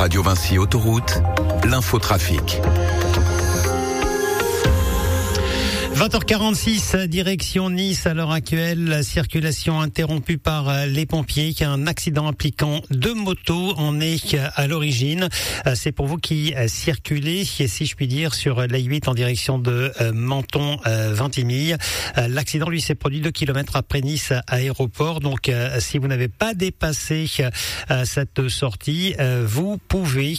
Radio Vinci Autoroute, l'infotrafic. 20h46, direction Nice à l'heure actuelle, la circulation interrompue par les pompiers. Un accident impliquant deux motos en est à l'origine. C'est pour vous qui circulez, si je puis dire, sur l'A8 en direction de Menton-Vintimille. L'accident, lui, s'est produit 2 km après Nice aéroport. Donc, si vous n'avez pas dépassé cette sortie, vous pouvez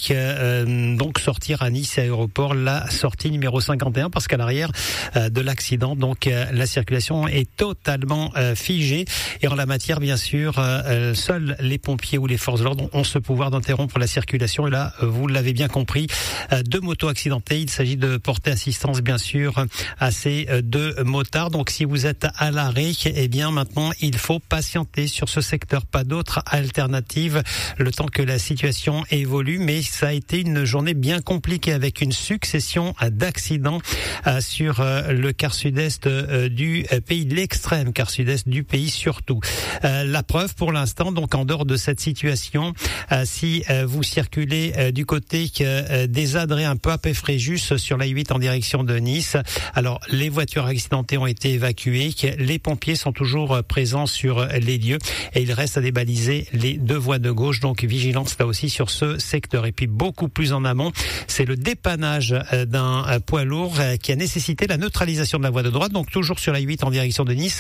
donc sortir à Nice aéroport, la sortie numéro 51, parce qu'à l'arrière de l'accident, donc la circulation est totalement figée, et en la matière, bien sûr, seuls les pompiers ou les forces de l'ordre ont ce pouvoir d'interrompre la circulation. Et là, vous l'avez bien compris, deux motos accidentées. Il s'agit de porter assistance, bien sûr, à ces deux motards. Donc, si vous êtes à l'arrêt, eh bien maintenant, il faut patienter sur ce secteur. Pas d'autre alternative le temps que la situation évolue. Mais ça a été une journée bien compliquée avec une succession d'accidents sur le quart sud-est du pays, l'extrême quart sud-est du pays surtout. La preuve pour l'instant, donc en dehors de cette situation, si vous circulez du côté des Adrets, un peu après Fréjus sur la 8 en direction de Nice, alors les voitures accidentées ont été évacuées, les pompiers sont toujours présents sur les lieux et il reste à débaliser les deux voies de gauche, donc vigilance là aussi sur ce secteur. Et puis beaucoup plus en amont, c'est le dépannage d'un poids lourd qui a nécessité la neutralisation de la voie de droite, donc toujours sur la 8 en direction de Nice,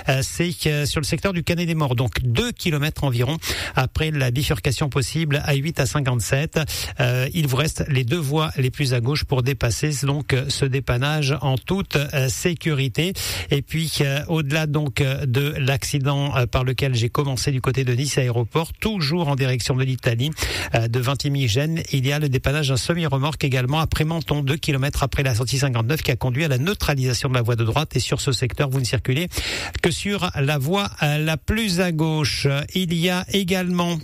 c'est sur le secteur du Canet des Morts, donc 2 km environ après la bifurcation possible à 8 à 57. Il vous reste les deux voies les plus à gauche pour dépasser donc ce dépannage en toute sécurité. Et puis au-delà donc de l'accident par lequel j'ai commencé du côté de Nice aéroport, toujours en direction de l'Italie, de Vintimille-Gênes, il y a le dépannage d'un semi-remorque également après Menton, 2 km après la sortie 59, qui a conduit à la neutralisation de la voie de droite. Et sur ce secteur, vous ne circulez que sur la voie la plus à gauche. Il y a également,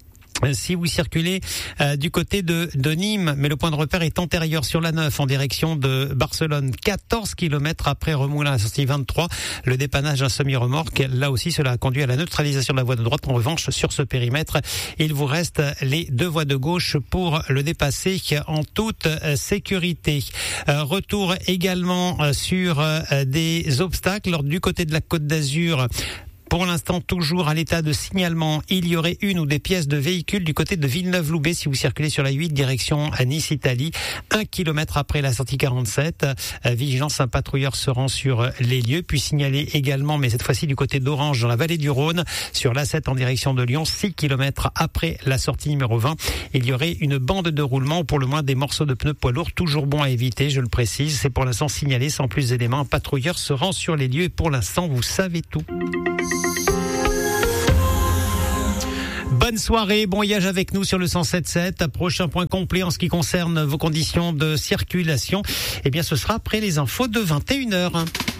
si vous circulez du côté de Nîmes, mais le point de repère est antérieur sur la 9 en direction de Barcelone, 14 km après Remoulins, la sortie 23, le dépannage d'un semi-remorque. Là aussi, cela a conduit à la neutralisation de la voie de droite. En revanche, sur ce périmètre, il vous reste les deux voies de gauche pour le dépasser en toute sécurité. Retour également sur des obstacles du côté de la Côte d'Azur. Pour l'instant, toujours à l'état de signalement, il y aurait une ou des pièces de véhicules du côté de Villeneuve-Loubet si vous circulez sur la 8 direction à Nice-Italie, 1 km après la sortie 47. Vigilance, un patrouilleur se rend sur les lieux, puis signalé également, mais cette fois-ci du côté d'Orange dans la vallée du Rhône, sur l'A7 en direction de Lyon, 6 km après la sortie numéro 20. Il y aurait une bande de roulement ou pour le moins des morceaux de pneus poids lourds, toujours bon à éviter, je le précise. C'est pour l'instant signalé sans plus d'éléments. Un patrouilleur se rend sur les lieux et pour l'instant, vous savez tout. Bonne soirée, bon voyage avec nous sur le 107.7. Prochain point complet en ce qui concerne vos conditions de circulation, eh bien ce sera après les infos de 21h.